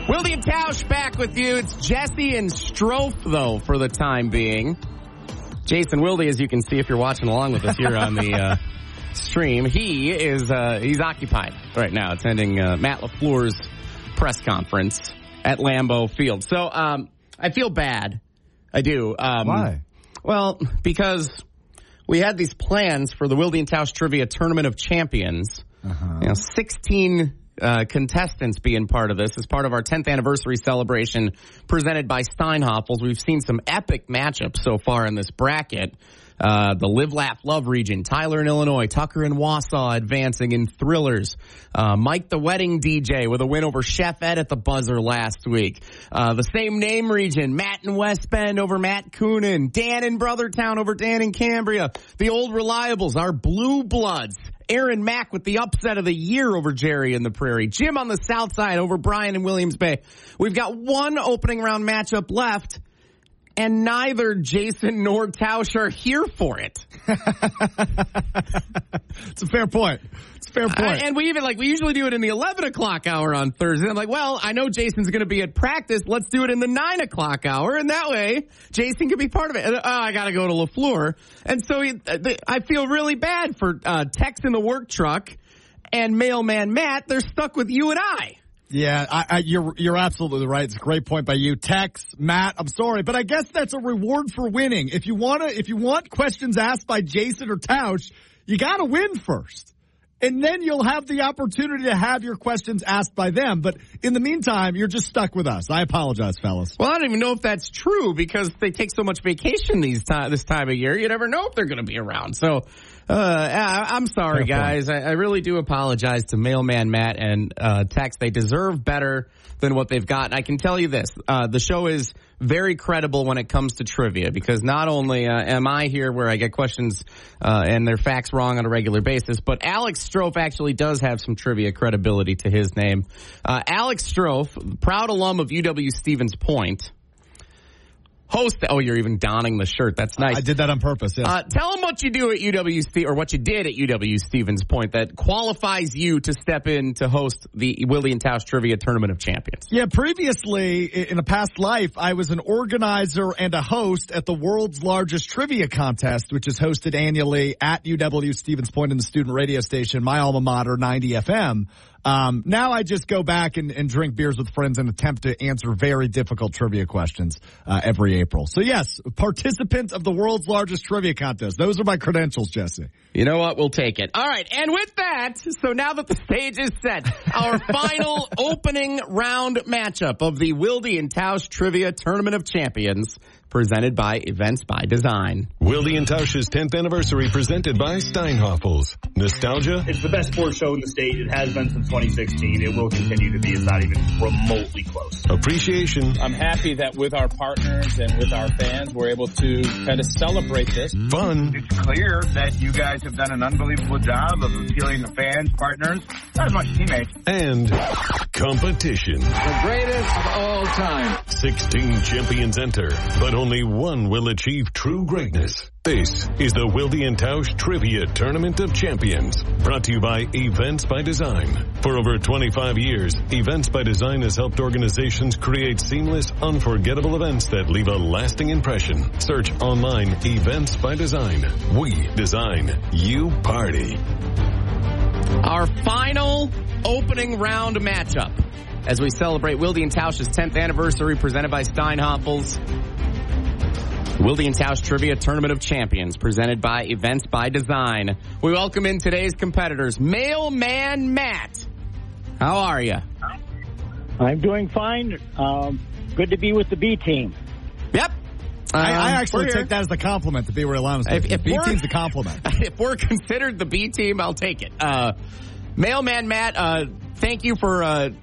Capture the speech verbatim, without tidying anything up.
Wilde and Tausch back with you. It's Jesse and Strofe, though, for the time being. Jason Wilde, as you can see if you're watching along with us here on the uh, stream, he is uh, he's occupied right now, attending uh, Matt LaFleur's press conference at Lambeau Field. So um, I feel bad. I do. Um, Why? Well, because we had these plans for the Wilde and Tausch Trivia Tournament of Champions. Uh-huh. You know, sixteen uh, contestants being part of this as part of our tenth anniversary celebration presented by Steinhoffels. We've seen some epic matchups so far in this bracket. Uh, the Live, Laugh, Love region, Tyler in Illinois, Tucker in Wausau advancing in thrillers. Uh, Mike the Wedding D J with a win over Chef Ed at the buzzer last week. Uh, the same name region, Matt in West Bend over Matt Coonan, Dan in Brothertown over Dan in Cambria. The Old Reliables, our Blue Bloods. Aaron Mack with the upset of the year over Jerry in the Prairie. Jim on the South Side over Brian in Williams Bay. We've got one opening round matchup left. And neither Jason nor Tausch are here for it. It's a fair point. It's a fair point. Uh, and we even, like, we usually do it in the eleven o'clock hour on Thursday. I'm like, well, I know Jason's going to be at practice. Let's do it in the nine o'clock hour. And that way, Jason can be part of it. Oh, I got to go to LaFleur. And so he, I feel really bad for uh, Tex in the work truck and Mailman Matt. They're stuck with you and I. Yeah, I, I, you're you're absolutely right. It's a great point by you, Tex, Matt. I'm sorry, but I guess that's a reward for winning. If you wanna, if you want questions asked by Jason or Tausch, you got to win first, and then you'll have the opportunity to have your questions asked by them. But in the meantime, you're just stuck with us. I apologize, fellas. Well, I don't even know if that's true because they take so much vacation these time this time of year. You never know if they're going to be around. So. Uh, I, I'm sorry, guys. I, I really do apologize to Mailman Matt and uh, Tex. They deserve better than what they've got. I can tell you this. Uh, the show is very credible when it comes to trivia because not only uh, am I here where I get questions uh, and their facts wrong on a regular basis, but Alex Strofe actually does have some trivia credibility to his name. Uh, Alex Strofe, proud alum of U W Stevens Point. Host, oh, you're even donning the shirt. That's nice. I did that on purpose, yeah. Uh, tell them what you do at U W C, or what you did at U W Stevens Point that qualifies you to step in to host the Wilde and Tausch Trivia Tournament of Champions. Yeah, previously, in a past life, I was an organizer and a host at the world's largest trivia contest, which is hosted annually at U W Stevens Point in the student radio station, my alma mater, ninety F M. Um, now I just go back and, and drink beers with friends and attempt to answer very difficult trivia questions uh, every April. So, yes, participant of the world's largest trivia contest. Those are my credentials, Jesse. You know what? We'll take it. All right. And with that, so now that the stage is set, our final opening round matchup of the Wilde and Tausch Trivia Tournament of Champions, presented by Events by Design. Wilde and Tausch's tenth anniversary presented by Steinhoffels. Nostalgia? It's the best sports show in the state. It has been since twenty sixteen. It will continue to be. It's not even remotely close. Appreciation. I'm happy that with our partners and with our fans, we're able to kind of celebrate this. Fun. It's clear that you guys have done an unbelievable job of appealing to fans, partners, not as much teammates. And competition. The greatest of all time. sixteen champions enter, but only one will achieve true greatness. This is the Wilde and Tausch Trivia Tournament of Champions, brought to you by Events by Design. For over twenty-five years, Events by Design has helped organizations create seamless, unforgettable events that leave a lasting impression. Search online Events by Design. We design, you party. Our final opening round matchup as we celebrate Wilde and Tausch's tenth anniversary, presented by Steinhoffels. Wilde and Tausch Trivia Tournament of Champions, presented by Events by Design. We welcome in today's competitors, Mailman Matt. How are you? I'm doing fine. Um, good to be with the B team. Yep. I, I Um, actually we're take here. that as a compliment to be where Alonso. If, if B we're- team's a compliment. If we're considered the B team, I'll take it. Uh, Mailman Matt, uh, thank you for uh,